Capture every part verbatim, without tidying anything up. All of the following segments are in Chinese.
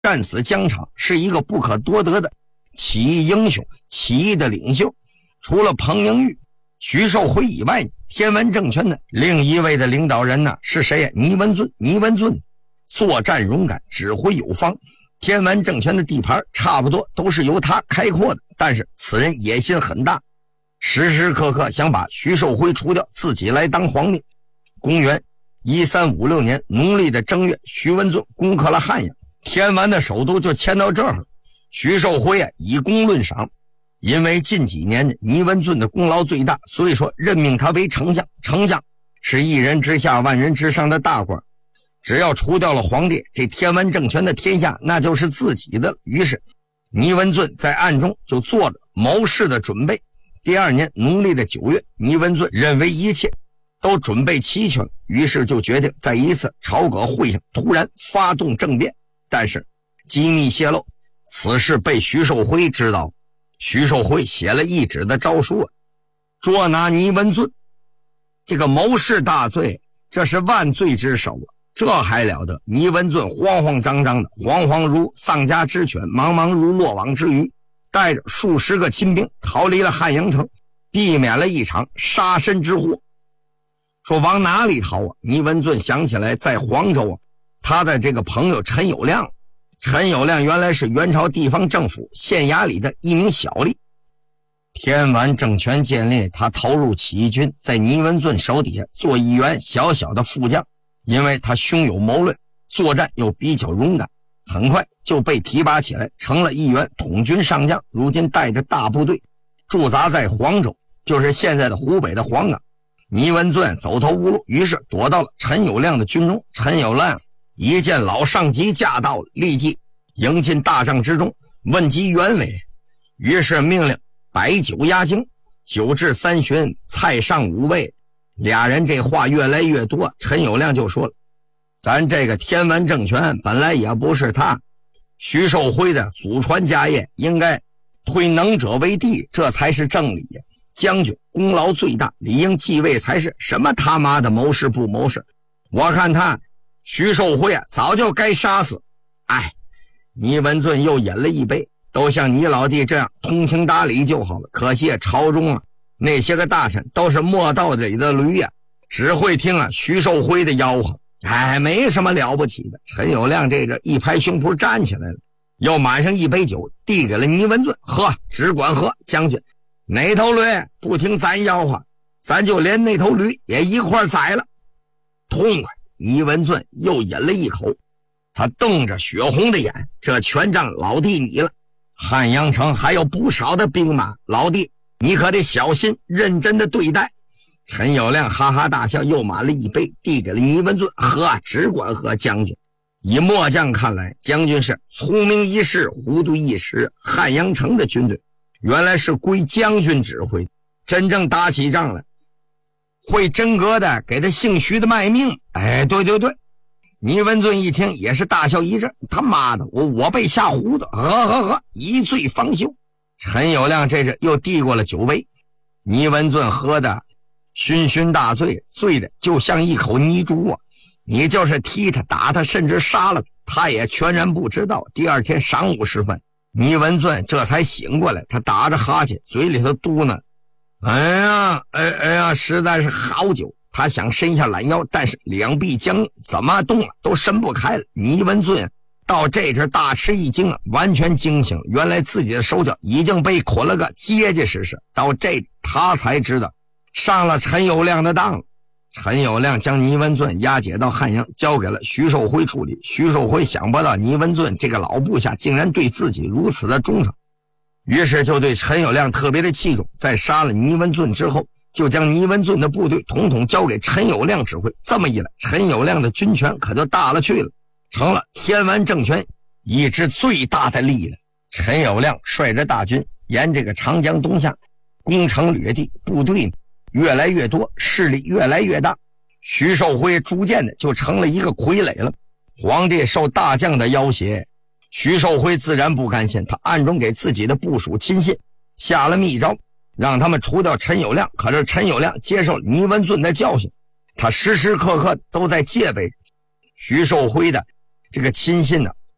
战死疆场，是一个不可多得的起义英雄、起义的领袖。除了彭英玉、徐寿辉以外，天文政权的另一位的领导人呢是谁呀？倪文俊。倪文俊作战勇敢，指挥有方，天文政权的地盘差不多都是由他开阔的，但是此人野心很大，时时刻刻想把徐寿辉除掉，自己来当皇帝。公元一三五六年农历的正月，徐文俊攻克了汉阳，天完的首都就迁到这儿了。徐寿辉啊以功论赏，因为近几年倪文俊的功劳最大，所以说任命他为丞相。丞相是一人之下万人之上的大官，只要除掉了皇帝，这天文政权的天下那就是自己的。于是倪文俊在暗中就做了谋事的准备。第二年农历的九月，倪文俊认为一切都准备齐全，于是就决定在一次朝阁会上突然发动政变。但是机密泄露，此事被徐寿辉知道。徐寿辉写了一纸的诏书啊，捉拿倪文俊，这个谋事大罪，这是万罪之首啊，这还了得？倪文俊慌慌张张的，惶惶如丧家之犬，茫茫如落网之鱼，带着数十个亲兵逃离了汉阳城，避免了一场杀身之祸。说往哪里逃啊？倪文俊想起来在黄州啊，他的这个朋友陈友谅。陈友谅原来是元朝地方政府县衙里的一名小吏，天完政权建立，他投入起义军，在倪文俊手底下做一员小小的副将。因为他胸有谋略，作战又比较勇敢，很快就被提拔起来，成了一员统军上将。如今带着大部队驻扎在黄州，就是现在的湖北的黄冈。倪文俊走投无路，于是躲到了陈友谅的军中。陈友谅一见老上级驾到，立即迎进大帐之中，问及原委，于是命令摆酒压惊，酒至三巡，菜上五味。俩人这话越来越多，陈友谅就说了，咱这个天文政权本来也不是他徐寿辉的祖传家业，应该推能者为帝，这才是正理。将军功劳最大，理应继位才是，什么他妈的谋事不谋事，我看他徐寿辉啊早就该杀死。哎，倪文俊又饮了一杯，都像你老弟这样通情达理就好了，可惜朝中啊那些个大臣都是磨道里的驴呀、啊，只会听啊徐寿辉的吆喝，哎，没什么了不起的。陈友谅这个一拍胸脯站起来了，又满上一杯酒递给了倪文俊，喝，只管喝。将军，哪头驴不听咱吆喝，咱就连那头驴也一块宰了。痛快！倪文俊又饮了一口，他瞪着血红的眼，这全仗老弟你了。汉阳城还有不少的兵马，老弟你可得小心认真的对待。陈友谅哈哈大笑，又满了一杯递给了倪文俊，喝，只管喝。将军，以末将看来，将军是聪明一时，糊涂一时。汉阳城的军队原来是归将军指挥，真正打起仗来会真格的给他姓徐的卖命。哎，对对对。倪文俊一听也是大笑一阵，他妈的，我我被吓糊涂，呵呵呵，一醉方休。陈友谅这是又递过了酒杯，倪文俊喝的醺醺大醉，醉的就像一口泥猪啊！你就是踢他打他，甚至杀了他，他也全然不知道。第二天晌午时分，倪文俊这才醒过来，他打着哈欠，嘴里头嘟囔，哎呀哎哎呀，实在是好酒。他想伸下懒腰，但是两臂僵硬，怎么动了都伸不开了。倪文俊到这阵大吃一惊啊，完全惊醒，原来自己的手脚已经被捆了个结结实实。到这他才知道上了陈友谅的当了。陈友谅将倪文俊押解到汉阳，交给了徐寿辉处理。徐寿辉想不到倪文俊这个老部下竟然对自己如此的忠诚，于是就对陈友谅特别的器重。在杀了倪文俊之后，就将倪文俊的部队统统交给陈友谅指挥。这么一来，陈友谅的军权可就大了去了，成了天完政权一支最大的力量。陈友谅率着大军沿这个长江东下，攻城掠地，部队越来越多，势力越来越大。徐寿辉逐渐的就成了一个傀儡了。皇帝受大将的要挟，徐寿辉自然不甘心，他暗中给自己的部属亲信下了密诏，让他们除掉陈友谅。可是陈友谅接受倪文俊的教训，他时时刻刻都在戒备徐寿辉的这个亲信呢，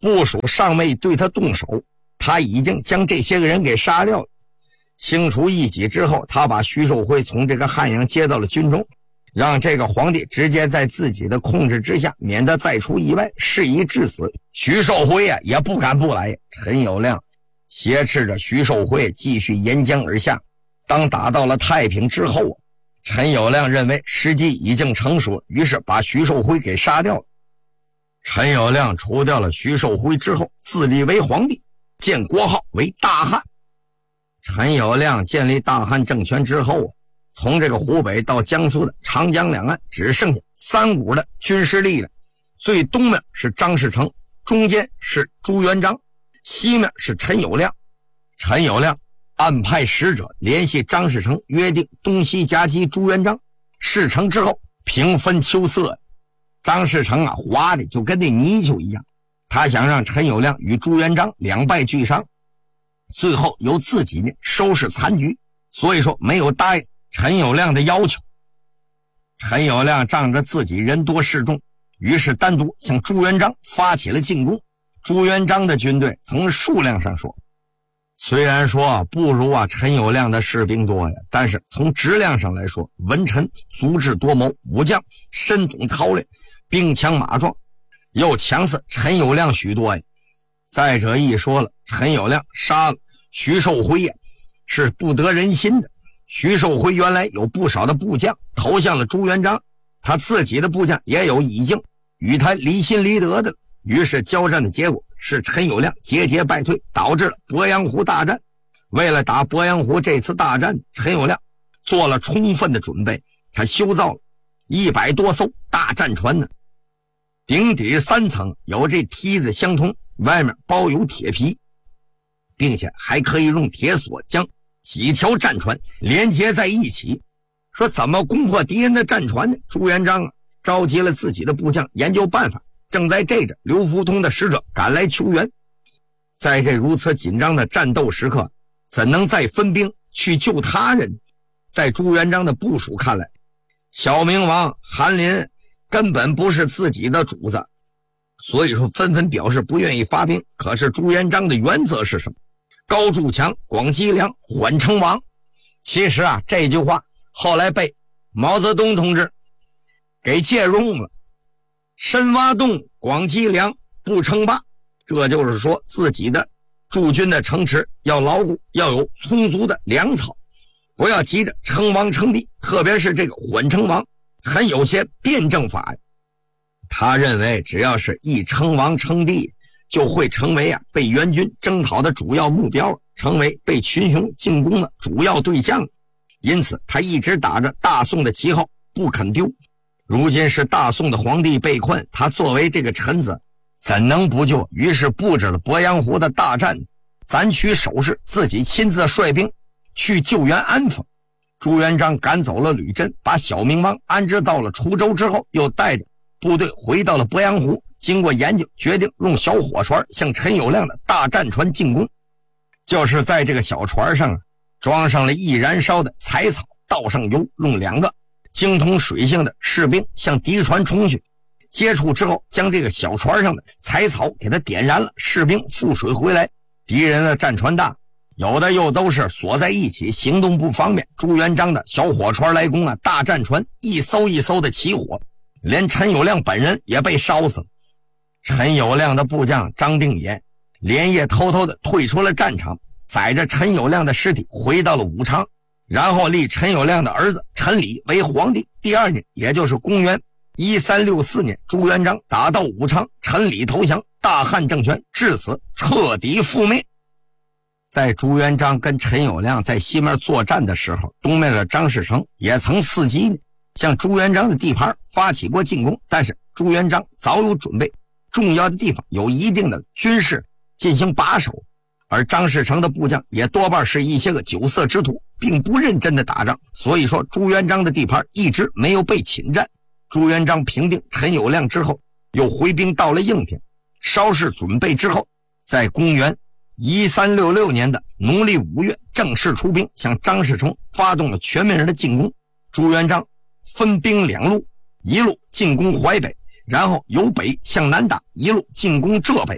部属尚未对他动手，他已经将这些个人给杀掉了。清除异己之后，他把徐寿辉从这个汉阳接到了军中，让这个皇帝直接在自己的控制之下，免得再出意外，事已至死。徐寿辉啊也不敢不来。陈友谅挟持着徐寿辉继续沿江而下。当打到了太平之后啊，陈友谅认为时机已经成熟，于是把徐寿辉给杀掉了。陈友谅除掉了徐寿辉之后，自立为皇帝，建国号为大汉。陈友谅建立大汉政权之后，从这个湖北到江苏的长江两岸只剩下三股的军事力量，最东面是张士诚，中间是朱元璋，西面是陈友谅。陈友谅暗派使者联系张士诚，约定东西夹击朱元璋。事成之后，平分秋色。张士诚啊，滑的就跟那泥鳅一样。他想让陈友谅与朱元璋两败俱伤，最后由自己呢收拾残局，所以说没有答应陈友谅的要求。陈友谅仗着自己人多势众，于是单独向朱元璋发起了进攻。朱元璋的军队从数量上说，虽然说不如啊陈友谅的士兵多呀，但是从质量上来说，文臣足智多谋，武将深懂韬略，兵强马壮，又强似陈友谅许多呀。再者一说了，陈友谅杀了徐寿辉呀，是不得人心的。徐寿辉原来有不少的部将投向了朱元璋，他自己的部将也有已经与他离心离德的，于是交战的结果是陈友谅节节败退，导致了鄱阳湖大战。为了打鄱阳湖这次大战，陈友谅做了充分的准备，他修造了一百多艘大战船呢，顶底三层有这梯子相通，外面包有铁皮，并且还可以用铁索将几条战船连接在一起。说怎么攻破敌人的战船呢？朱元璋啊召集了自己的部将研究办法。正在这着，刘福通的使者赶来求援。在这如此紧张的战斗时刻，怎能再分兵去救他人？在朱元璋的部署看来，小明王韩林根本不是自己的主子，所以说纷纷表示不愿意发兵。可是朱元璋的原则是什么？高筑墙，广积粮，缓称王。其实啊，这句话后来被毛泽东同志给借用了。深挖洞，广积粮，不称霸。这就是说自己的驻军的城池要牢固，要有充足的粮草，不要急着称王称帝，特别是这个缓称王很有些辩证法。他认为只要是一称王称帝，就会成为啊被援军征讨的主要目标，成为被群雄进攻的主要对象。因此他一直打着大宋的旗号不肯丢。如今是大宋的皇帝被困，他作为这个臣子怎能不救？于是布置了鄱阳湖的大战，攒取守势，自己亲自率兵去救援安抚。朱元璋赶走了吕震，把小明王安置到了滁州之后，又带着部队回到了鄱阳湖。经过研究，决定用小火船向陈友谅的大战船进攻。就是在这个小船上装上了易燃烧的柴草，倒上油，用两个精通水性的士兵向敌船冲去。接触之后，将这个小船上的柴草给它点燃了，士兵覆水回来。敌人的战船大，有的又都是锁在一起，行动不方便。朱元璋的小火船来攻啊，大战船一艘一艘的起火，连陈友谅本人也被烧死了。陈友谅的部将张定野连夜偷偷的退出了战场，载着陈友谅的尸体回到了武昌，然后立陈友谅的儿子陈理为皇帝。第二年，也就是公元一三六四年，朱元璋打到武昌，陈理投降，大汉政权至此彻底覆灭。在朱元璋跟陈友谅在西面作战的时候，东面的张士诚也曾伺机向朱元璋的地盘发起过进攻，但是朱元璋早有准备，重要的地方有一定的军事进行把守，而张士诚的部将也多半是一些个酒色之徒，并不认真的打仗，所以说朱元璋的地盘一直没有被侵占。朱元璋平定陈友谅之后，又回兵到了应天，稍事准备之后，在公元一三六六年的农历五月正式出兵，向张士诚发动了全面人的进攻。朱元璋分兵两路，一路进攻淮北，然后由北向南打，一路进攻浙北。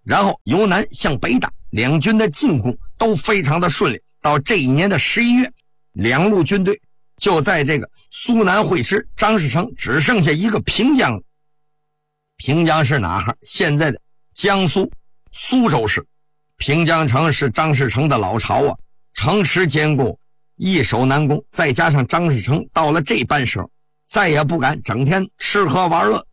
然后由南向北打，两军的进攻都非常的顺利。到这一年的十一月，两路军队就在这个苏南会师，张士诚只剩下一个平江了。平江是哪哈？现在的江苏苏州市。平江城是张士诚的老巢啊，城池坚固，易守难攻，再加上张士诚到了这般时候，再也不敢整天吃喝玩乐，